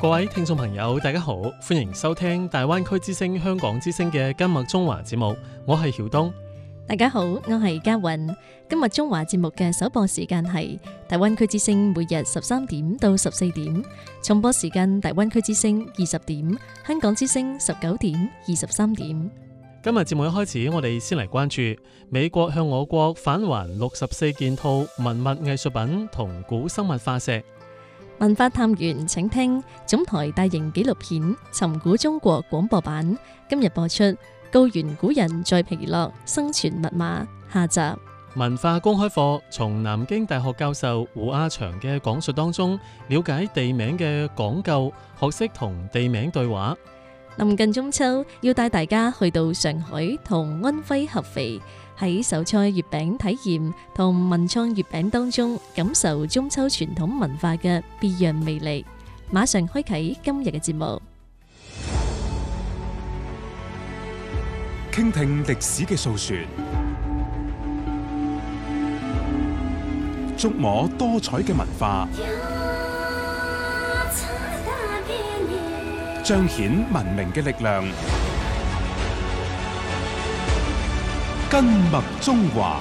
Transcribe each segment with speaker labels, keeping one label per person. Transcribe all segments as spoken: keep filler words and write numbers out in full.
Speaker 1: 各位聽眾朋友大家好，歡迎收聽大灣區之聲香港之聲嘅今日中華節目，我係曉東。
Speaker 2: 大家好，我係嘉韻。今日中華節目嘅首播時間係大灣區之聲，每日十三點到十四點，重播時間大灣區之聲二十點，香港之聲十九點二十三點。
Speaker 1: 今日節目一開始，我哋先嚟關注美國向我國返還六十四件套文物藝術品同古生物化石。
Speaker 2: 文化探員請聽總台大型紀錄片《尋古中國》廣播版，今日播出《高原古人在皮諾生存密碼》下集。
Speaker 1: 文化公開課從南京大學教授胡亞祥嘅講述當中，了解地名嘅講究，學識同地名對話。
Speaker 2: 臨近中秋，要帶大家去到上海同安徽合肥，喺手搓月餅體驗同文創月餅當中感受中秋傳統文化嘅別樣魅力。馬上開啟今日嘅節目，
Speaker 3: 傾聽歷史嘅訴說，觸摸多彩嘅文化，彰顯文明嘅力量，根脈中華。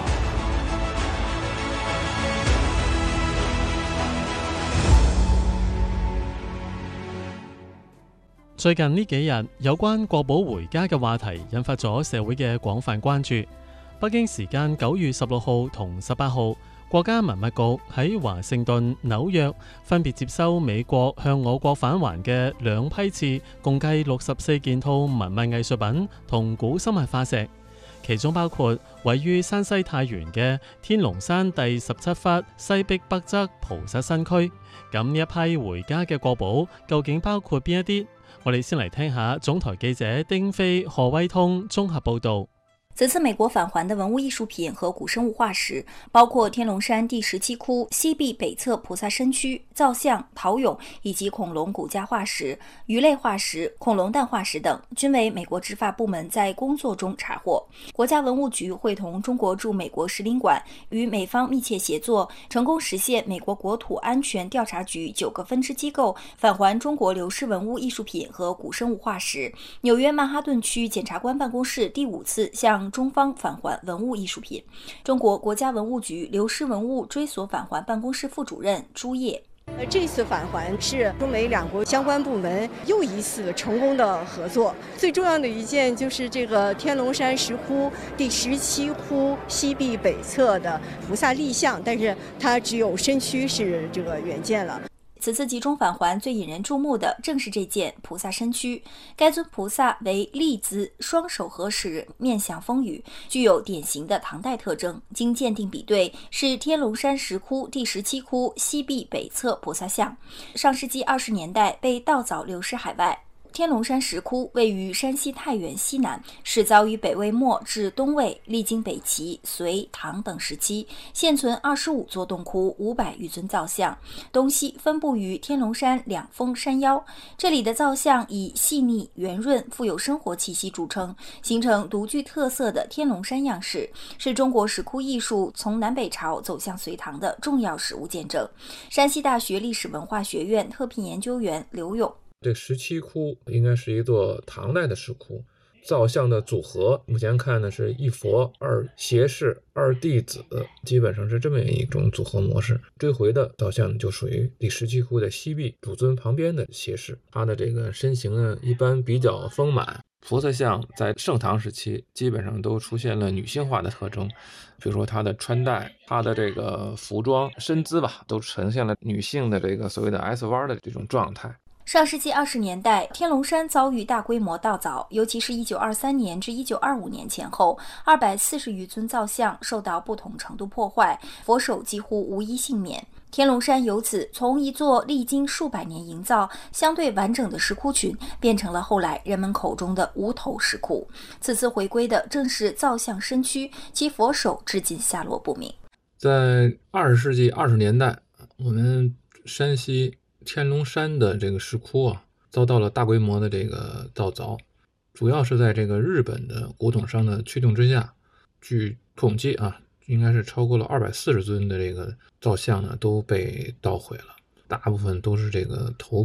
Speaker 1: 最近呢幾日，有關國寶回家嘅話題引發咗社會嘅廣泛關注。北京時間九月十六號同十八號，國家文物局喺華盛頓、紐約分別接收美國向我國返還嘅兩批次，共計六十四件套文物藝術品同古生物化石，其中包括位於山西太原嘅天龍山第十七窟西壁北側菩薩新區。咁呢一批回家嘅國寶究竟包括邊一啲？我哋先嚟聽下總台記者丁飛、何威通綜合報道。
Speaker 4: 此次美國返還的文物藝術品和古生物化石包括天龍山第十七窟西壁北側菩薩身軀、造像、陶俑以及恐龍骨架化石、魚類化石、恐龍蛋化石等，均為美國執法部門在工作中查獲。國家文物局會同中國駐美國使領館與美方密切協作，成功實現美國國土安全調查局九個分支機構返還中國流失文物藝術品和古生物化石。紐約曼哈頓區檢察官辦公室第五次向中方返還文物藝術品。中國國家文物局流失文物追索返還辦公室副主任朱燁，
Speaker 5: 這次返還是中美兩國相關部門又一次成功的合作。最重要的一件就是這個天龍山石窟第十七窟西壁北側的菩薩立像，但是它只有身軀是這個原件了。
Speaker 4: 此次集中返還最引人注目的正是這件菩薩身軀。該尊菩薩為立姿，雙手合十，面向風雨，具有典型的唐代特徵。經鑑定比對，是天龍山石窟第十七窟西壁北側菩薩像。上世紀二十年代被盜鑿流失海外。天龍山石窟位於山西太原西南，始造於北魏末至東魏，歷經北齊、隋、唐等時期，現存二十五座洞窟，五百餘尊造像，東西分布於天龍山兩峰山腰。這裡的造像以細膩、圓潤、富有生活氣息著稱，形成獨具特色的天龍山樣式，是中國石窟藝術從南北朝走向隋唐的重要實物見證。山西大學歷史文化學院特聘研究員劉勇，
Speaker 6: 這十七窟應該是一座唐代的石窟，造像的組合目前看呢是一佛二脅侍二弟子，基本上是這麼一種組合模式。追回的造像就屬於第十七窟的西壁主尊旁邊的脅侍，他的這個身形呢一般比較豐滿。菩薩像在盛唐時期基本上都出現了女性化的特徵，比如說她的穿戴、她的這個服裝、身姿吧，都呈現了女性的這個所謂的 S 彎的這種狀態。
Speaker 4: 上世紀二十年代，天龍山遭遇大規模盜鑿，尤其是一九二三年至一九二五年前後，二百四十餘尊造像受到不同程度破壞，佛手幾乎無一幸免。天龍山由此從一座歷經數百年營造、相對完整的石窟群，變成了後來人們口中的無頭石窟。此次回歸的正是造像身軀，其佛手至今下落不明。
Speaker 6: 在二十世紀二十年代，我們山西天龍山的這個石窟啊，遭到了大規模的這個盜鑿，主要是在這個日本的古董商的驅動之下，據統計啊，應該是超過了二百四十尊的這個造像呢都被盜毀了，大部分都是這個頭部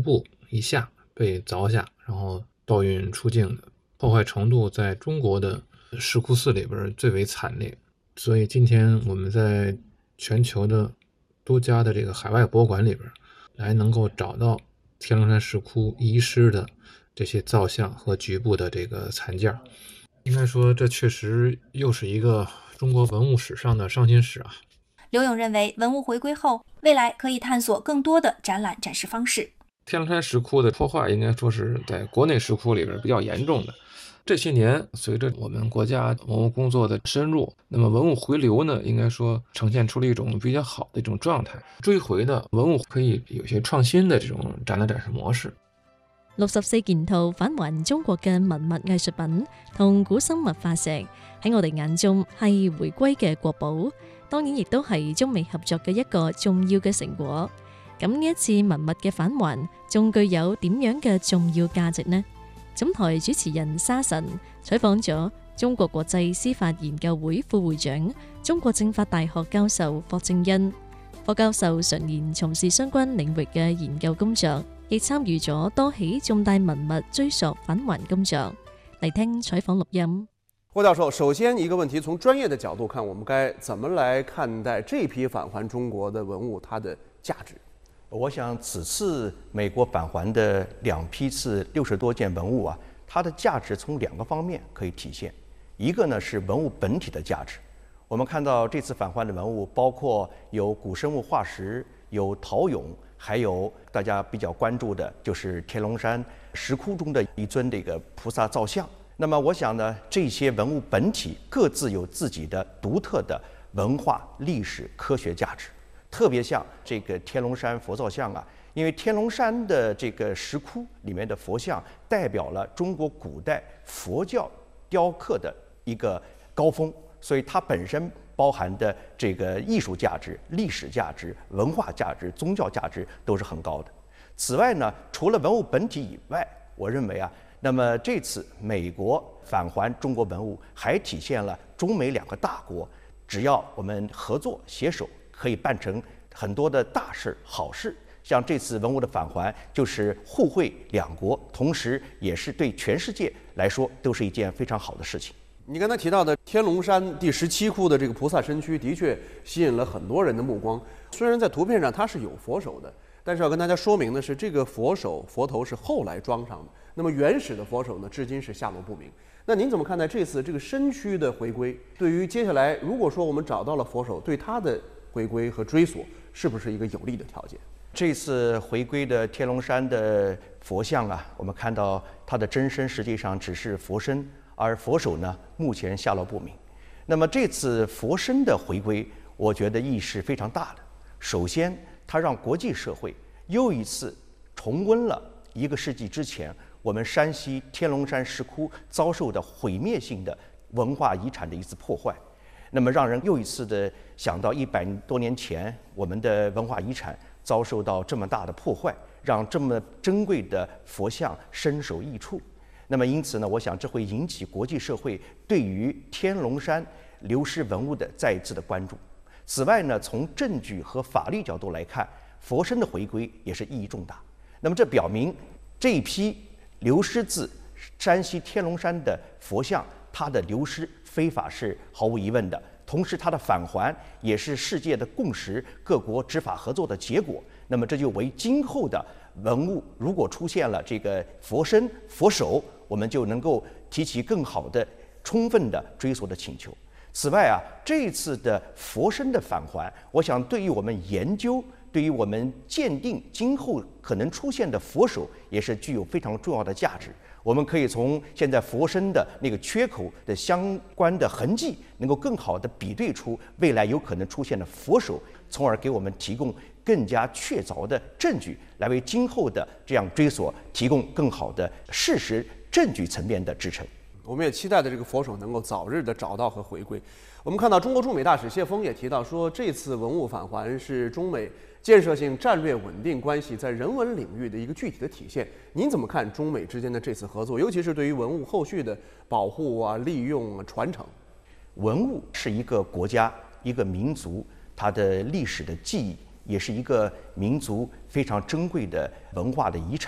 Speaker 6: 一下被凿下，然后盗运出境的，破坏程度在中国的石窟寺里边最为惨烈。所以今天我们在全球的多家的这个海外博物馆里边，来能够找到天龙山石窟遗失的这些造像和局部的这个残件。应该说，这确实又是一个中国文物史上的伤心事啊。
Speaker 4: 刘勇认为，文物回归后，未来可以探索更多的展览展示方式。
Speaker 6: 天龙山石窟的破坏应该说是在国内石窟里边比较严重的。这些年，随着我们国家文物工作的深入，那么文物回流呢，应该说呈现出了一种比较好的一种状态。追回的文物可以有些創新的這種展覽展示模式。
Speaker 2: 六十四件套返還中國嘅文物藝術品同古生物化石，喺我哋眼中係回歸嘅國寶，當然亦都係中美合作嘅一個重要嘅成果。咁呢一次文物嘅返還，仲具有點樣嘅重要價值呢？總台主持人沙神採訪咗中國國際司法研究會副會長、中國政法大學教授霍正恩。霍教授常年從事相關領域嘅研究工作，亦參與咗多起重大文物追溯返還工作。嚟聽採訪錄音。
Speaker 7: 霍教授，首先一个问题，从专业的角度看，我们该怎么来看待这批返还中国的文物它的价值？
Speaker 8: 我想此次美国返还的两批次六十多件文物啊，它的价值从两个方面可以体现。一个呢是文物本体的价值，我们看到这次返还的文物包括有古生物化石，有陶俑，还有大家比较关注的就是天龙山石窟中的一尊这个菩萨造像。那么我想呢，这些文物本体各自有自己的独特的文化、历史、科学价值。特别像这个天龙山佛造像啊，因为天龙山的这个石窟里面的佛像代表了中国古代佛教雕刻的一个高峰，所以它本身包含的这个艺术价值、历史价值、文化价值、宗教价值都是很高的。此外呢，除了文物本体以外，我认为啊，那么这次美国返还中国文物，还体现了中美两个大国，只要我们合作携手，可以办成很多的大事好事。像这次文物的返还，就是互惠两国，同时也是对全世界来说都是一件非常好的事情。
Speaker 7: 你刚才提到的天龙山第十七窟的这个菩萨身躯，的确吸引了很多人的目光。虽然在图片上它是有佛手的，但是要跟大家说明的是，这个佛手佛头是后来装上的。那么原始的佛手呢，至今是下落不明。那您怎么看待这次这个身躯的回归？对于接下来，如果说我们找到了佛手，对它的回归和追索，是不是一个有利的条件？
Speaker 8: 这次回归的天龙山的佛像啊，我们看到它的真身实际上只是佛身，而佛手呢，目前下落不明。那么这次佛身的回归，我觉得意义是非常大的。首先，它让国际社会又一次重温了一个世纪之前我们山西天龙山石窟遭受的毁灭性的文化遗产的一次破坏。那么让人又一次的想到一百多年前我们的文化遗产遭受到这么大的破坏，让这么珍贵的佛像身首异处。那么因此呢，我想这会引起国际社会对于天龙山流失文物的再一次的关注。此外呢，从证据和法律角度来看，佛身的回归也是意义重大。那么这表明这一批流失自山西天龙山的佛像，它的流失非法是毫无疑问的，同时它的返还也是世界的共识，各国执法合作的结果。那么这就为今后的文物如果出现了这个佛身佛手，我们就能够提起更好的充分的追索的请求。此外啊，这一次的佛身的返还，我想对于我们研究，对于我们鉴定今后可能出现的佛手，也是具有非常重要的价值。我们可以从现在佛身的那个缺口的相关的痕迹，能够更好的比对出未来有可能出现的佛手，从而给我们提供更加确凿的证据，来为今后的这样追索提供更好的事实证据层面的支撑。
Speaker 7: 我们也期待的这个佛手能够早日的找到和回归。我们看到中国驻美大使谢锋也提到说，这次文物返还是中美建设性战略稳定关系在人文领域的一个具体的体现。您怎么看中美之间的这次合作，尤其是对于文物后续的保护啊、利用啊、传承？
Speaker 8: 文物是一个国家、一个民族它的历史的记忆，也是一个民族非常珍贵的文化的遗产。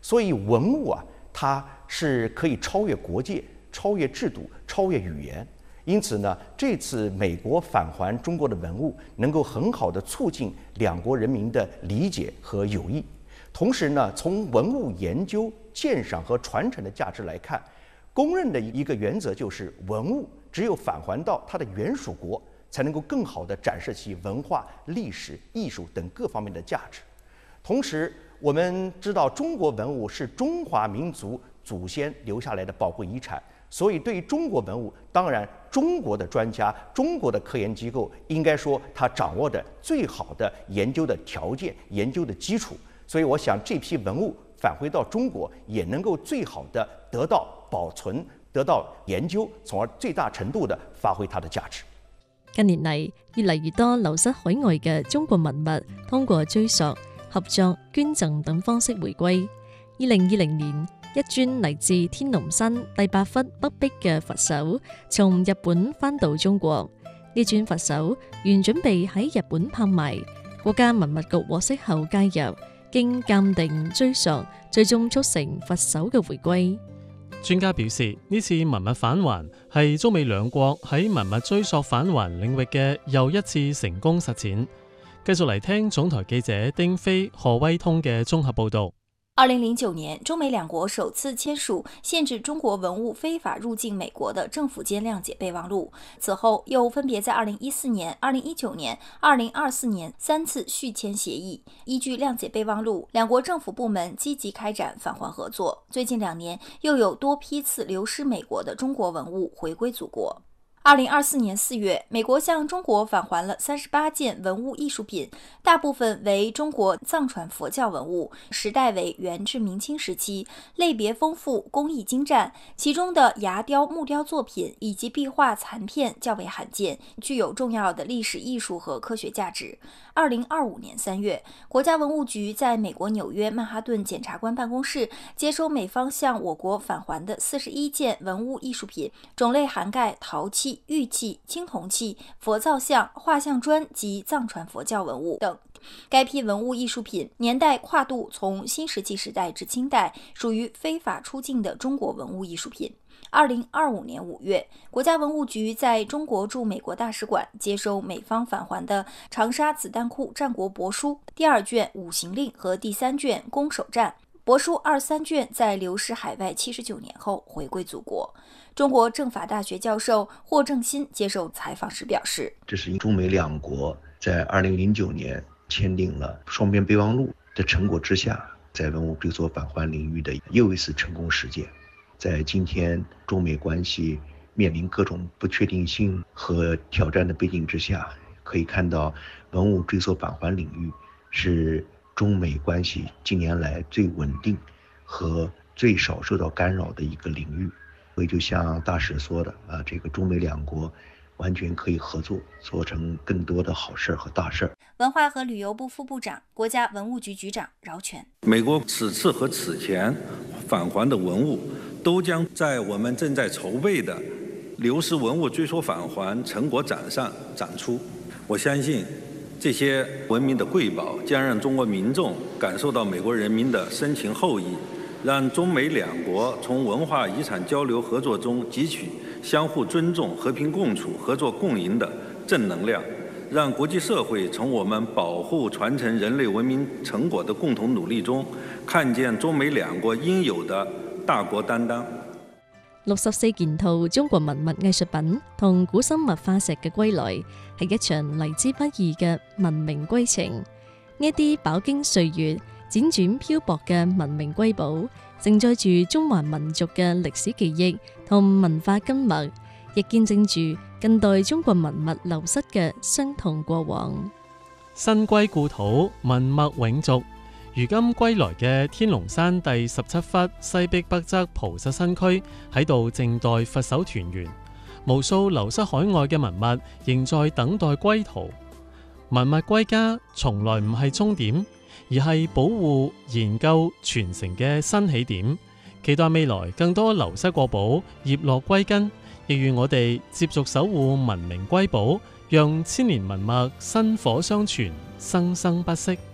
Speaker 8: 所以文物啊，它是可以超越国界、超越制度、超越语言。因此呢，这次美国返还中国的文物，能够很好的促进两国人民的理解和友谊。同时呢，从文物研究、鉴赏和传承的价值来看，公认的一个原则就是，文物只有返还到它的原属国，才能够更好地展示其文化、历史、艺术等各方面的价值。同时，我们知道中国文物是中华民族祖先留下来的宝贵遗产，所以对于中国文物，当然中国的专家、中国的科研机构应该说他掌握的最好的研究的条件、研究的基礎。所以我想这批文物返回到中國，也能夠最好的得到保存、得到研究，從而最大程度的發揮它的價值。
Speaker 2: 近年嚟，越嚟越多流失海外嘅中國文物，通過追溯、合作、捐贈等方式回歸。二零二零年，一尊嚟自天龍山第八窟北壁嘅佛手，從日本返到中國。呢尊佛手原準備喺日本拍賣，國家文物局獲悉後介入。經鑑定追溯，最終促成佛手嘅回歸。
Speaker 1: 專家表示，呢次文物返還係中美兩國喺文物追溯返還領域嘅又一次成功實踐。繼續嚟聽總台記者丁飛、何威通嘅綜合報導。
Speaker 4: 二零零九年，中美兩國首次簽署限制中國文物非法入境美國的政府間諒解備忘錄。此後，又分別在二零一四年、二零一九年、二零二四年三次續簽協議。依據諒解備忘錄，兩國政府部門積極開展返還合作。最近兩年，又有多批次流失美國的中國文物回歸祖國。二零二四年四月，美國向中國返還了三十八件文物藝術品，大部分為中國藏傳佛教文物，時代為元至明清時期，類別豐富，工藝精湛，其中的牙雕、木雕作品以及壁畫殘片較為罕見，具有重要的歷史藝術和科學價值。二零二五年三月，國家文物局在美國紐約曼哈頓檢察官辦公室接收美方向我國返還的四十一件文物藝術品，種類涵蓋陶器、玉器、青銅器、佛造像、畫像磚及藏傳佛教文物等。該批文物藝術品年代跨度從新石器時代至清代，屬於非法出境的中國文物藝術品。二零二五年五月，國家文物局在中國駐美國大使館接收美方返還的長沙子彈庫戰國帛書第二卷五行令和第三卷攻守戰。帛書二三卷在流失海外七十九年後回歸祖國。中國政法大學教授霍正新接受採訪時表示，
Speaker 9: 這是中美兩國在二零零九年簽訂了雙邊備忘錄的成果之下，在文物追溯返還領域的又一次成功實踐。在今天中美關係面臨各種不確定性和挑戰的背景之下，可以看到文物追溯返還領域是中美關係近年來最穩定和最少受到干擾的一個領域。所以就像大使說的啊，這個中美兩國完全可以合作，做成更多的好事和大事。
Speaker 4: 文化和旅遊部副部長、國家文物局局長饒全，
Speaker 10: 美國此次和此前返還的文物都將在我們正在籌備的流失文物追溯返還成果展上展出。我相信這些文明的瑰寶將讓中國民眾感受到美國人民的深情厚誼，讓中美兩國從文化遺產交流合作中汲取相互尊重、和平共處、合作共贏的正能量，讓國際社會從我們保護傳承人類文明成果的共同努力中，看見中美兩國應有的大國擔當。
Speaker 2: 六十四件套中國文物藝術品同古生物化石嘅歸來，係一場嚟之不易嘅文明歸程。呢啲飽經歲月、輾轉漂泊嘅文明瑰寶，承載住中華民族嘅歷史記憶同文化根脈，亦見證住近代中國文物流失嘅傷痛過往。
Speaker 1: 新歸故土，文脈永續。如今歸來嘅天龍山第十七窟西壁北側菩薩新區喺度靜待佛手團圓，無數流失海外嘅文物仍在等待歸途。文物歸家從來唔係終點，而係保護、研究、傳承嘅新起點。期待未來更多流失國寶葉落歸根，亦願我哋接續守護文明瑰寶，讓千年文脈薪火相傳，生生不息。